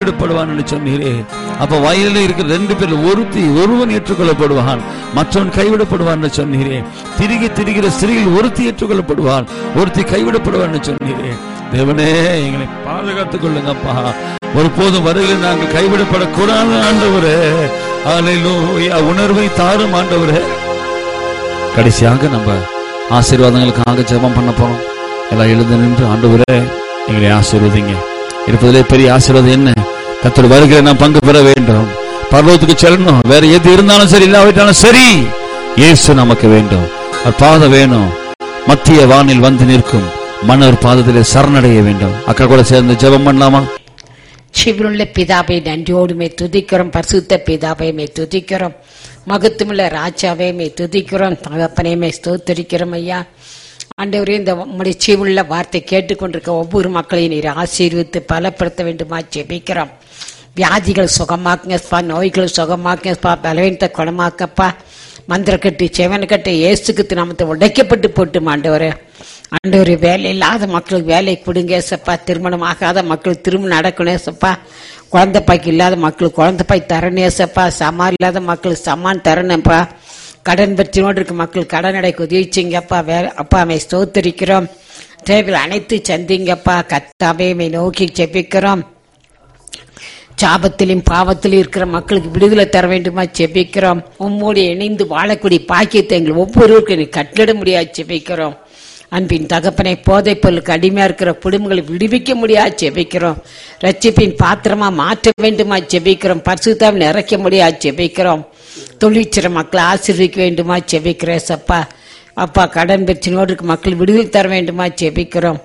கைவிடப்படுவான் என்று சொன்னீரே. அப்ப வயலில் இருக்கிற 2 பேர் ஒருவன் ஏற்றுக்கொள்ளப்படுவான், மற்றவன் கைவிடப்படுவான் என்று சொன்னீரே. திரிகிற ஸ்திரீயில் ஒருத்தி ஏற்றுக்கொள்ளப்படுவான், ஒருத்தி கைவிடப்படுவான் என்று சொன்னீரே. தேவனே, எங்களை பாதுகாத்துக் கொள்ளுங்கப்பா. ஒருபோதும் வருகையில் நாங்கள் கைவிடப்படக்கூடாது ஆண்டவரே. அல்லேலூயா. உணர்வை தாரும் ஆண்டவரே. கடைசியாக நம்ம ஆசீர்வாதங்களுக்காக ஜெபம் பண்ண போறோம். எல்லாம் எழுந்து நின்று, ஆண்டவரே எங்களை ஆசீர்வதிங்க. இருப்பதிலே பெரிய ஆசீர்வாதம் என்ன? கர்த்தருடைய வருகையில் நாம் பங்கு பெற வேண்டும், பரலோகத்துக்கு செல்லணும். வேற எது இருந்தாலும் சரி, இல்லாவிட்டாலும் சரி, இயேசு நமக்கு வேண்டும். பாதம் வேணும். மத்திய வானில் வந்து நிற்கும் மன்னர் பாதத்திலே சரணடைய வேண்டும். அக்கா கூட சேர்ந்து ஜெபம் பண்ணலாமா? ஜீவனுள்ள பிதாவை நன்றியோடுமே துதிக்கிறோம். பரிசுத்த பிதாவை மே துதிக்கிறோம். மகத்துவமுள்ள ராஜாவை மே துதிக்கிறோம். தகப்பனே மே ஸ்தோத்திரிக்கிறோம். ஐயா ஆண்டவரே, இந்த உம்முடைய ஜீவனுள்ள வார்த்தை கேட்டுக்கொண்டிருக்க ஒவ்வொரு மக்களையும் நீர் ஆசீர்வித்து பலப்படுத்த வேண்டுமா ஜெபிக்கிறோம். வியாதிகள் சுகமாக்குங்கப்பா, நோய்கள் சுகமாக்குங்கப்பா, பலவீனத்தை குணமாக்கப்பா. மந்திரக்கட்டு செவனக்கட்டு இயேசுக்கு நாமத்தை உடைக்கப்பட்டு போட்டு ஆண்டவரே. ஆண்டவரே, வேலை இல்லாத மக்களுக்கு வேலை கொடுங்க சப்பா. திருமணம் ஆகாத மக்களுக்கு திருமணம் நடக்கணும் சப்பா. குழந்தை பாய்க்கு இல்லாத மக்களுக்கு குழந்தை பாய் தரணே சப்பா. சமான் இல்லாத மக்களுக்கு சமான் தரணும்ப்பா. கடன் பிரச்சனையோடு இருக்க மக்கள் கடன் அடைக்க உதவிச்சிங்கப்பா. அப்பா அவை ஸ்தோத்திரிக்கிறோம். தேவையில் அனைத்து சந்திங்கப்பா. கர்த்தாவே மை நோக்கி ஜெபிக்கிறோம். சாபத்திலும் பாவத்திலும் இருக்கிற மக்களுக்கு விடுதலை தர வேண்டுமா ஜெபிக்கிறோம். உம்மோடு இணைந்து வாழக்கூடிய பாக்கியத்தை எங்கள் ஒவ்வொருவருக்கும் நீ கட்டளிட முடியாது ஜெபிக்கிறோம். அன்பின் தகப்பனை, போதைப் பொருளுக்கு அடிமையா இருக்கிற குடும்பங்களை விடுவிக்க முடியாது ஜெபிக்கிறோம். ரட்சிப்பின் பாத்திரமா மாற்ற வேண்டுமா ஜெபிக்கிறோம். பரிசுத்தாவை நிறைக்க முடியாது ஜெபிக்கிறோம். தொழிற்சிற மக்களை ஆசீர்வதிக்க வேண்டுமா ஜெபிக்கிறேன் சப்பா. அப்பா, கடன் பிரச்சனையோடு இருக்க மக்கள் விடுதலை தர வேண்டுமா ஜெபிக்கிறோம்.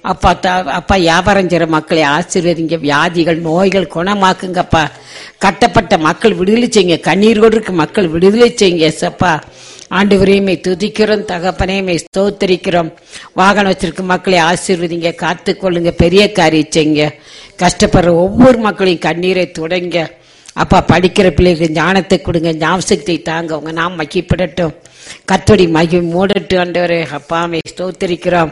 அப்பா வியாபாரம் செய்கிற மக்களை ஆசீர்வதிங்க. வியாதிகள் நோய்கள் குணமாக்குங்கப்பா. கட்டப்பட்ட மக்கள் விடுதலை செய்யுங்க. கண்ணீரோடு இருக்க மக்கள் விடுதலை செய்யுங்க சப்பா. ஆண்டவரையுமே துதிக்கிறோம். தகப்பனையுமே ஸ்தோத்திரிக்கிறோம். வாகனம் வச்சிருக்க மக்களை ஆசீர்வதிங்க, காத்துக்கொள்ளுங்க, பெரிய காரியம் செய்யுங்க. கஷ்டப்படுற ஒவ்வொரு மக்களையும் கண்ணீரை தொடங்க. அப்பா, படிக்கிற பிள்ளைகளுக்கு ஞானத்தை கொடுங்க, ஞாபகத்தை தாங்க. உங்க நாம் மகிப்படட்டும், கர்த்தருடைய மகிமை மூடட்டும். ஆண்டவரே அப்பாவை ஸ்தோத்திரிக்கிறோம்.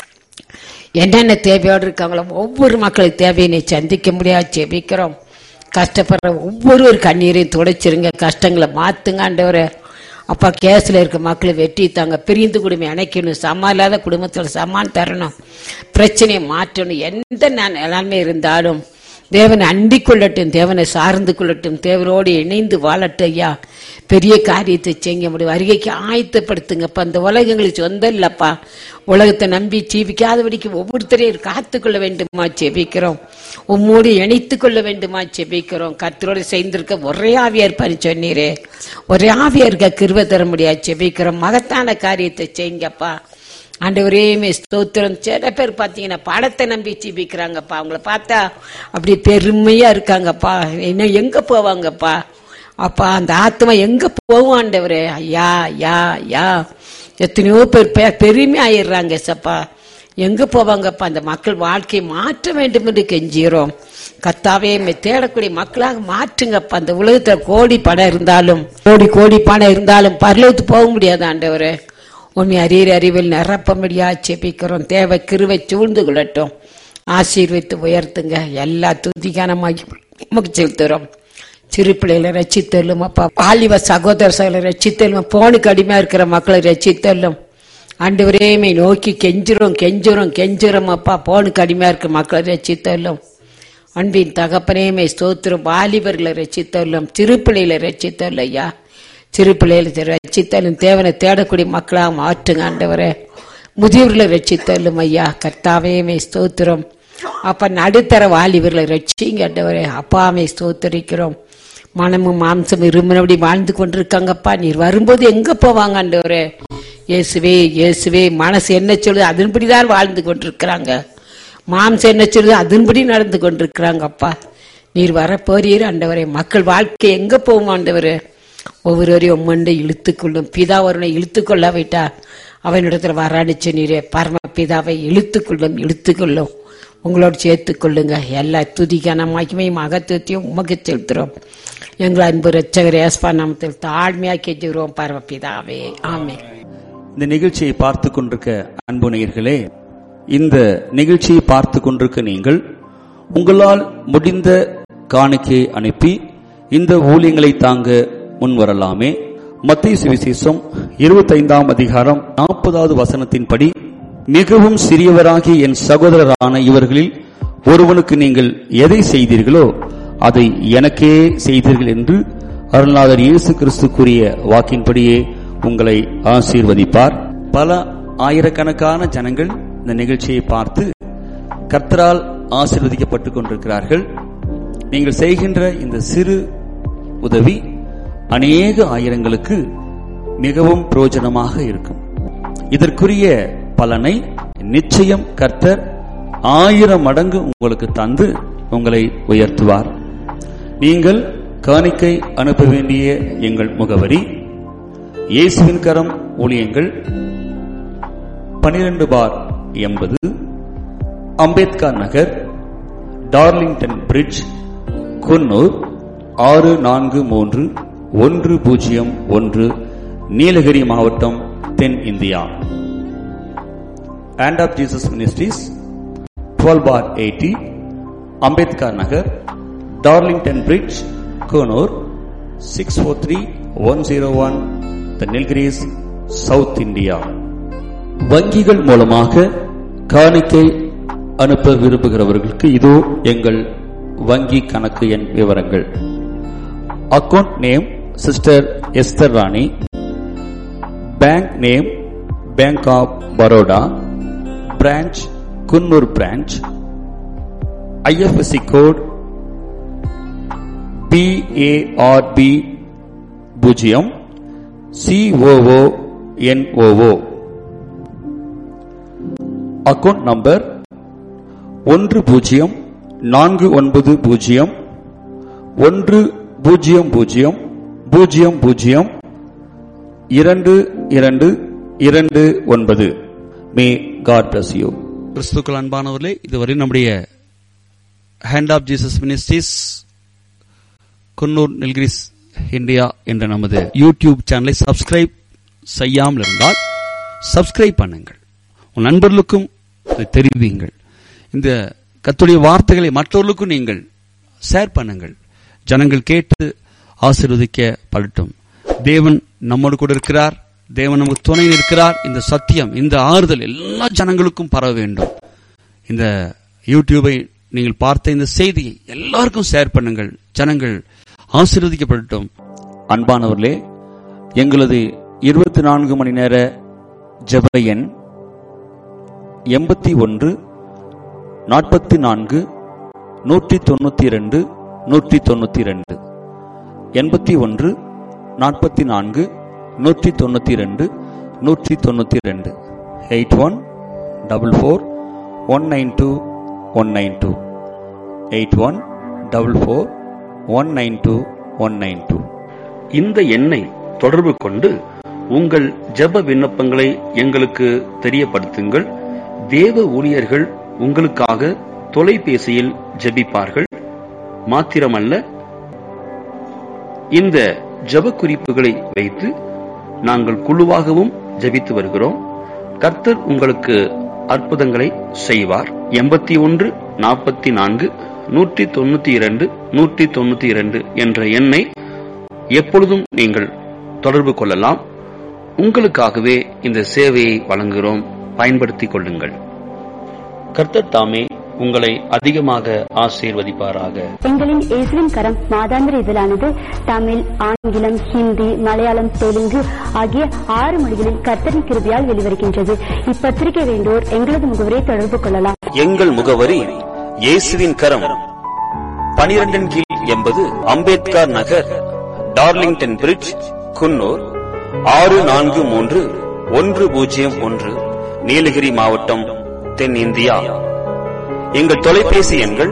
என்னென்ன தேவையோடு இருக்காங்களோ ஒவ்வொரு மக்களுக்கு தேவையை சந்திக்க முடியாது ஜெபிக்கிறோம். கஷ்டப்படுற ஒவ்வொரு கண்ணீரையும் துடைச்சிருங்க, கஷ்டங்களை மாத்துங்க ஆண்டவரே. அப்பா, கேஸ்ல இருக்க மக்களை வெட்டி தாங்க. பிரிந்து குடும்பம் அணைக்கணும், சமா இல்லாத குடும்பத்தில் சமான் தரணும், பிரச்சனையை மாற்றணும். எந்த நிலைமை இருந்தாலும் தேவனை அண்டிக் கொள்ளட்டும், தேவனை சார்ந்து கொள்ளட்டும், தேவனோடு இணைந்து வாழட்டும். ஐயா, பெரிய காரியத்தை செய்ய முடியும். வருகைக்கு ஆயத்தப்படுத்துங்கப்பா. இந்த உலகங்களுக்கு சொந்தம் இல்லப்பா. உலகத்தை நம்பி ஜீவிக்காதபடிக்கு ஒவ்வொருத்தரையும் காத்துக்கொள்ள வேண்டுமா ஜெபிக்கிறோம். உம்மோடு இணைத்துக் கொள்ள வேண்டுமா ஜெபிக்கிறோம். கர்த்தரோடு சேர்ந்திருக்க ஒரே ஆவியா இருப்பாரு சொன்னீரே. ஒரே ஆவியா இருக்க கிருபை தர முடியாது ஜெபிக்கிறோம். மகத்தான காரியத்தை செய்யுங்கப்பா. ஆண்டவரே ஸ்தோத்திரம். சில பேர் பாத்தீங்கன்னா படத்தை நம்பி ஜீவிக்கிறாங்கப்பா. அவங்கள பார்த்தா அப்படி பெருமையா இருக்காங்கப்பா. இன்னும் எங்க போவாங்கப்பா? அப்பா, அந்த ஆத்மா எங்க போவோம் ஆண்டவரே? ஐயா ஐயா ஐயா, எத்தனையோ பேர் பெருமை ஆயிடுறாங்க சப்பா. எங்க போவாங்கப்பா? அந்த மக்கள் வாழ்க்கையை மாற்ற வேண்டும் என்று கெஞ்சுகிறோம். கர்த்தாவே, தேடக்கூடிய மக்களாக மாற்றுங்கப்பா. அந்த உலகத்துல கோடி பணம் இருந்தாலும் கோடி பணம் இருந்தாலும் பரலோகத்துக்கு போக முடியாது ஆண்டவரே. உண்மை அறிவில் நிரப்ப முடியாது ஜெபிக்கிறோம். தேவை கிருபை சூழ்ந்து கொள்ளட்டும். ஆசீர்வித்து உயர்த்துங்க. எல்லா துதிகானமாக செலுத்துறோம். சிறு பிள்ளைகளை ரட்சித்தல்லும் அப்பா. வாலிப சகோதர சகோதரரை ரட்சித்தல்லும். போனுக்கு அடிமையா இருக்கிற மக்களை ரட்சித்தல்லும். ஆண்டவரேமை நோக்கி கெஞ்சுறோம் அப்பா. போனுக்கு அடிமையா இருக்கிற மக்களை ரட்சித்தல்லும். அன்பின் தகப்பனேமை ஸ்தோத்திரம். வாலிபர்களை ரட்சித்தல்லும், சிறு பிள்ளைகளை ரட்சித்தல்லும். ஐயா, சிறு பிள்ளைகளை ரட்சித்தாலும் தேவனை தேடக்கூடிய மக்களாக மாற்றுங்க ஆண்டவரே. முதியவர்களை ரட்சித்தாலும் ஐயா. கர்த்தாவே ஸ்தோத்திரம். அப்ப நடுத்தர வாலிபர்களை ரட்சிங்க ஆண்டவரே. அப்பாவை ஸ்தோத்திரிக்கிறோம். மனமும் மாம்சம் இருமனபடி வாழ்ந்து கொண்டிருக்காங்கப்பா. நீர் வரும்போது எங்க போவாங்க ஆண்டவரே? இயேசுவே மனசு என்ன சொல்லுது அதன்படிதான் வாழ்ந்து கொண்டிருக்கிறாங்க. மாம்சம் என்ன சொல்லுது அதன்படி நடந்து கொண்டிருக்கிறாங்க. அப்பா, நீர் வரப்போறீர் ஆண்டவரே. மக்கள் வாழ்க்கை எங்க போவோம் ஆண்டவரே? ஒவ்வொருவரையும் உம்மண்டை இழுத்துக்கொள்ளும். பிதா ஒருவனை இழுத்துக்கொள்ளாவிட்டா அவனிடத்துல வராணிச்சு நீரே. பரம பிதாவை இழுத்துக்கொள்ளும். உங்களோட சேர்த்துக் கொள்ளுங்க. எல்லா துதிக்கான மகிமையும் மகத்துவத்தையும் உமக்கு செலுத்துறோம். எங்கள் அன்பு இரட்சகர் இயேசுவின் நாமத்தில் தாழ்மையாக கெஞ்சுகிறோம் பரமபிதாவே, ஆமென். இந்த நிகழ்ச்சியை பார்த்து கொண்டிருக்க அன்பு நேயர்களே, இந்த நிகழ்ச்சியை பார்த்து கொண்டிருக்க நீங்கள் உங்களால் முடிந்த காணிக்கை அனுப்பி இந்த ஊழியங்களை தாங்க முன்வரலாமே. மத்தேயு சுவிசேஷம் 25ஆம் அதிகாரம் 40வது வசனத்தின்படி, மிகவும் சிறியவராகிய என் சகோதரரான இவர்களில் ஒருவனுக்கு நீங்கள் எதை செய்தீர்களோ அதை எனக்கே செய்தீர்கள் என்று அருள்நாதர் இயேசு கிறிஸ்து கூறிய வாக்கின்படியே உங்களை ஆசீர்வதிப்பார். பல ஆயிரக்கணக்கான ஜனங்கள் இந்த நிகழ்ச்சியை பார்த்து கர்த்தரால் ஆசீர்வதிக்கப்பட்டுக் கொண்டிருக்கிறார்கள். நீங்கள் செய்கின்ற இந்த சிறு உதவி அநேக ஆயிரங்களுக்கு மிகவும் பிரயோஜனமாக இருக்கும். இதற்குரிய பலனை நிச்சயம் கர்த்தர் 1000 மடங்கு உங்களுக்கு தந்து உங்களை உயர்த்துவார். நீங்கள் காணிக்கை அனுப்ப வேண்டிய எங்கள் முகவரி: இயேசுவின் கரம் ஊழியங்கள், 12/80 அம்பேத்கர் நகர், டார்லிங்டன் பிரிட்ஜ், குன்னூர் 643101, நீலகிரி மாவட்டம், தென் India. Hand of Jesus Ministries, 12/80 Ambedkar Nagar, Darlington bridge, Coonoor 643101, Nilgiris, south India. வங்கிகள் மூலமாக காணிக்கை அனுப்ப விரும்புகிறவர்களுக்கு இதோ எங்கள் வங்கி கணக்கு எண் விவரங்கள். Account name sister Esther Rani, bank name bank of Baroda, branch Coonoor branch, IFSC code BARB 0 COONOO. Account number 1090002229. May God bless you. கிறிஸ்துக்கள் அன்பானவர்களே, இதுவரை நம்முடைய hand of Jesus ministries Coonoor Nilgiris India என்ற நமது யூடியூப் சேனலை சப்ஸ்கிரைப் செய்யாமல் இருந்தால் சப்ஸ்கிரைப் பண்ணுங்கள். உன் நண்பர்களுக்கும் தெரிவியுங்கள். இந்த கர்த்தருடைய வார்த்தைகளை மற்றவர்களுக்கும் நீங்கள் ஷேர் பண்ணுங்கள். ஜனங்கள் கேட்டு ஆசீர்வதிக்கப்படட்டும். தேவன் நம்மோடு கூட இருக்கிறார். தேவன் நமக்கு துணை இருக்கிறார். இந்த சத்தியம், இந்த ஆறுதல் எல்லா ஜனங்களுக்கும் பரவ வேண்டும். இந்த யூடியூபை நீங்கள் பார்த்த இந்த செய்தியை எல்லாருக்கும் ஷேர் பண்ணுங்கள். ஜனங்கள் ஆசீர்வதிக்கப்படட்டும். அன்பானவர்களே, எங்களது 24 மணி நேர ஜெப எண் 81 44 192 192, 81 44 192 192, 8144 192 192, 8144 192 192. இந்த எண்ணை தொடர்பு கொண்டு உங்கள் ஜெப விண்ணப்பங்களை எங்களுக்கு தெரியப்படுத்துங்கள். தேவ ஊழியர்கள் உங்களுக்காக தொலைபேசியில் ஜெபிப்பார்கள். மாத்திரமல்ல, இந்த ஜெப குறிப்புகளை வைத்து நாங்கள் குழுவாகவும் ஜெபித்து வருகிறோம். கர்த்தர் உங்களுக்கு அற்புதங்களை செய்வார். 81 44 192 192 என்ற எண்ணை எப்பொழுதும் நீங்கள் தொடர்பு கொள்ளலாம். உங்களுக்காகவே இந்த சேவையை வழங்குகிறோம். பயன்படுத்திக் கொள்ளுங்கள். கர்த்தர் தாமே உங்களை அதிகமாக ஆசீர்வதிப்பாராக. எங்களின் இயேசுவின் கரம் மாதாந்திர இதழானது தமிழ், ஆங்கிலம், ஹிந்தி, மலையாளம், தெலுங்கு ஆகிய 6 மொழிகளில் கர்த்தரின் கிருபையால் வெளிவருகின்றது. இப்பத்திரிகை வேண்டோர் எங்களது முகவரியை தொடர்பு கொள்ளலாம். எங்கள் முகவரி: இயேசுவின் கரம், 12 கீழ் 80 அம்பேத்கர் நகர், டார்லிங்டன் பிரிட்ஜ், குன்னூர் 643101, நீலகிரி மாவட்டம், தென் இந்தியா. எங்கள் தொலைபேசி எண்கள்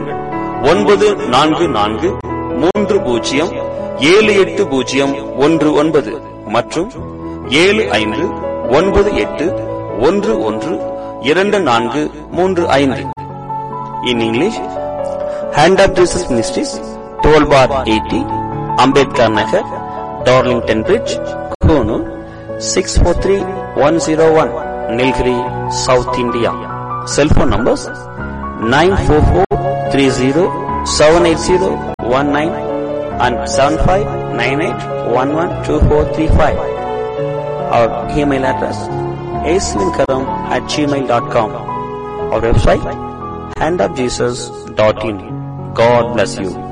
9443078019 மற்றும் 7598112435. In English, Hand of Jesus Ministries, 12/80 Ambedkar Nagar, Darlington Bridge, Konoor 643101, Nilgiri, South India. Cell phone numbers 94430 780 and 7598112435. Our email address aswinkaram@gmail.com. Our website handofjesus.in. God bless you.